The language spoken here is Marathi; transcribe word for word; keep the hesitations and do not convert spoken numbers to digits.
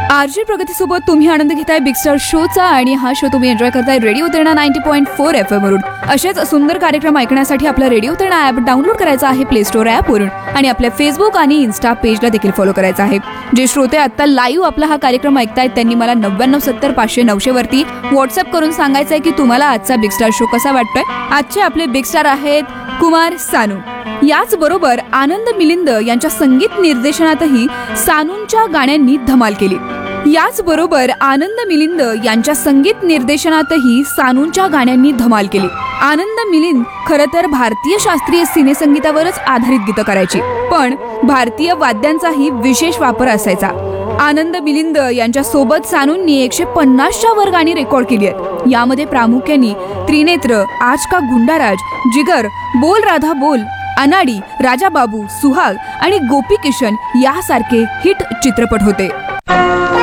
आरजे प्रगतीसोबत तुम्ही आनंद घेताय बिग स्टार शोचा आणि हा शो तुम्ही एन्जॉय करताय radio Terna ninety point four F M वरून. असेच सुंदर कार्यक्रम ऐकण्यासाठी आपला रेडिओ तेरणा ॲप डाउनलोड करायचा आहे प्ले स्टोर ॲपवरून आणि आपल्या फेसबुक आणि इन्स्टा पेजला देखील फॉलो करायचा आहे. जे श्रोते आता लाईव्ह आपला हा कार्यक्रम ऐकतायत त्यांनी मला नव्याण्णव सत्तर पाचशे नऊशे वरती व्हॉट्सअप करून सांगायचं आहे की तुम्हाला आजचा बिग स्टार शो कसा वाटतोय. आजचे आपले बिग स्टार आहेत कुमार सानू. याच बरोबर आनंद मिलिंद यांच्या संगीत निर्देशनातही सानूंच्या गाण्यांनी धमाल केली. याच बरोबर आनंद मिलिंद यांच्या संगीत निर्देशनातही सानूंच्या गाण्यांनी धमाल केली. आनंद मिलिंद खरं तर भारतीय शास्त्रीय सिनेसंगीतावरच आधारित गीतं करायची, पण भारतीय वाद्यांचाही विशेष वापर असायचा. आनंद मिलिंद यांच्या सोबत सानूंनी एकशे पन्नासच्या वर गाणी रेकॉर्ड केली आहेत. यामध्ये प्रामुख्याने त्रिनेत्र, आज का गुंडाराज, जिगर, बोल राधा बोल, अनाडी, राजा बाबू, सुहाग आणि गोपी किशन यासारखे हिट चित्रपट होते.